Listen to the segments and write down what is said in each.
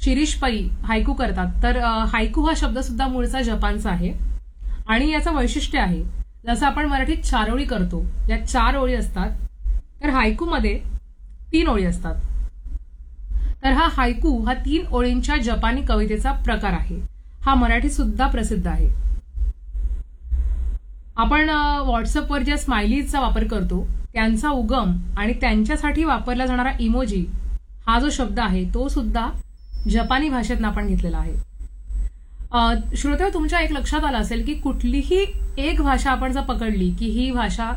शिरीष पै हायकू करतात. तर हायकू हा शब्द सुद्धा मूळचा जपानचा आहे आणि याचं वैशिष्ट्य आहे, जसं आपण मराठीत चारोळी करतो, या 4 ओळी असतात, तर हायकूमध्ये 3 ओळी असतात. तर हा हायकू हा 3 ओळींच्या जपानी कवितेचा प्रकार आहे. हा मराठीत सुद्धा प्रसिद्ध आहे. आपण व्हॉट्सअपवर ज्या स्माइलीजचा वापर करतो त्यांचा उगम आणि त्यांच्यासाठी वापरला जाणारा इमोजी हा जो शब्द आहे तो सुद्धा जपानी भाषेतून आपण घेतलेला आहे. श्रोते, तुमच्या एक लक्षात आलं असेल की कुठलीही एक भाषा आपण जर पकडली की ही भाषा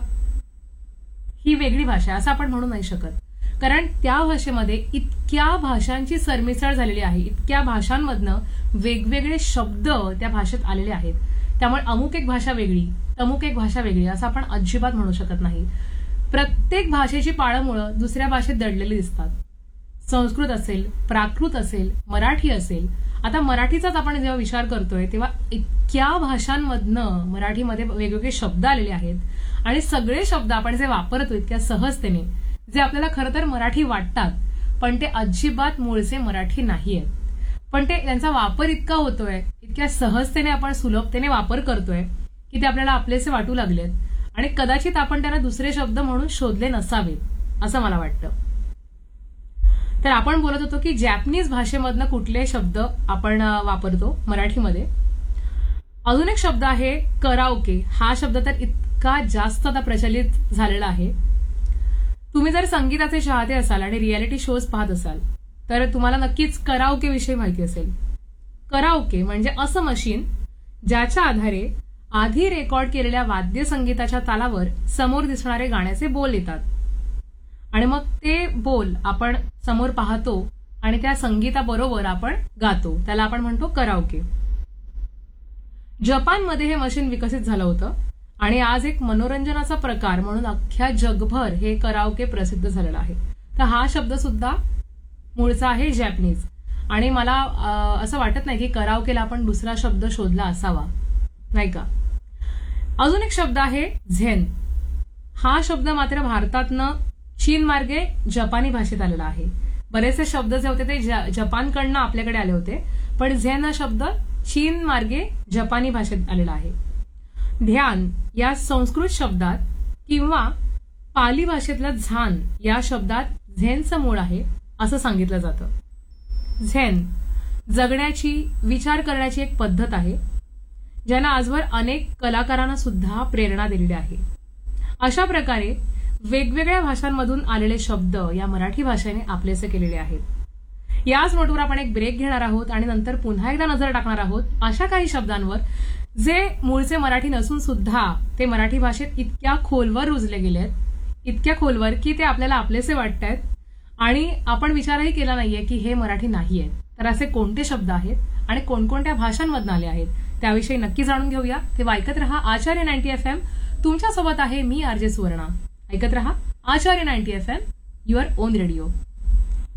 ही वेगळी भाषा आहे असं आपण म्हणू नाही शकत, कारण त्या भाषेमध्ये इतक्या भाषांची सरमिसळ झालेली आहे, इतक्या भाषांमधनं वेगवेगळे शब्द त्या भाषेत आलेले आहेत. त्यामुळे अमुक एक भाषा वेगळी, अमुक एक भाषा वेगळी असं आपण अजिबात म्हणू शकत नाही. प्रत्येक भाषेची पाळंमुळं दुसऱ्या भाषेत दडलेली दिसतात. संस्कृत असेल, प्राकृत असेल, मराठी असेल. आता मराठीचाच आपण जेव्हा विचार करतोय तेव्हा इतक्या भाषांमधनं मराठीमध्ये वेगवेगळे शब्द आलेले आहेत आणि सगळे शब्द आपण जे वापरतो इतक्या सहजतेने, जे आपल्याला खरं तर मराठी वाटतात पण ते अजिबात मूळचे मराठी नाही आहेत, पण ते त्यांचा वापर इतका होतोय, इतक्या सहजतेने आपण सुलभतेने वापर करतोय की ते आपल्याला आपलेसे वाटू लागलेत आणि कदाचित आपण त्यांना दुसरे शब्द म्हणून शोधले नसावेत असं मला वाटतं. तर आपण बोलत होतो की जॅपनीज भाषेमधनं कुठले शब्द आपण वापरतो मराठीमध्ये. अजून एक शब्द आहे कराओके. हा शब्द तर इतका जास्त आता प्रचलित झालेला आहे. तुम्ही जर संगीताचे चाहते असाल आणि रियालिटी शोज पाहत असाल तर तुम्हाला नक्कीच कराओके विषयी माहिती असेल. कराओके म्हणजे असं मशीन ज्याच्या आधारे आधी रेकॉर्ड केलेल्या वाद्यसंगीताच्या तालावर समोर दिसणारे गाण्याचे बोल येतात आणि मग ते बोल आपण समोर पाहतो आणि त्या संगीताबरोबर आपण गातो. त्याला आपण म्हणतो कराओके. जपानमध्ये हे मशीन विकसित झालं होतं आणि आज एक मनोरंजनाचा प्रकार म्हणून अख्ख्या जगभर हे कराओके प्रसिद्ध झालेलं आहे. तर हा शब्द सुद्धा मूळचा आहे जॅपनीज आणि मला असं वाटत नाही की कराओकेला आपण दुसरा शब्द शोधला असावा, नाही का. अजून एक शब्द आहे झेन. हा शब्द मात्र भारतातनं चीन मार्गे जपानी भाषेत आलेला आहे. बरेचसे शब्द जे होते ते जपानकडनं आपल्याकडे आले होते, पण झेन हा शब्द चीन मार्गे जपानी भाषेत आलेला आहे. ध्यान या संस्कृत शब्दात किंवा पाली भाषेतल्या झान या शब्दात झेनचं मूळ आहे असं सांगितलं जातं. झेन जगण्याची, विचार करण्याची एक पद्धत आहे ज्यानं आजवर अनेक कलाकारांना सुद्धा प्रेरणा दिलेली आहे. अशा प्रकारे वेगवेगळ्या भाषांमधून आलेले शब्द या मराठी भाषेने आपलेसे केलेले आहेत. याच नोटवर आपण एक ब्रेक घेणार आहोत आणि नंतर पुन्हा एकदा नजर टाकणार आहोत अशा काही शब्दांवर जे मूळचे मराठी नसून सुद्धा ते मराठी भाषेत इतक्या खोलवर रुजले गेलेत, इतक्या खोलवर की ते आपल्याला आपलेसे वाटतायत आणि आपण विचारही केला नाहीये की हे मराठी नाही आहेत. तर असे कोणते शब्द आहेत आणि कोणकोणत्या भाषांमधून आले आहेत त्याविषयी नक्की जाणून घेऊया. तेव्हा ऐकत रहा आचार्य 90 FM. तुमच्यासोबत आहे मी आरजे सुवर्णा. ऐकत रहा आचार्य 90 FM, युअर ओन रेडिओ.